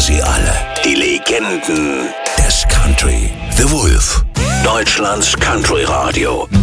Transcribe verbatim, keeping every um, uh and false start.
sie alle. Die Legenden des Country. The Wolf. Deutschlands Country Radio.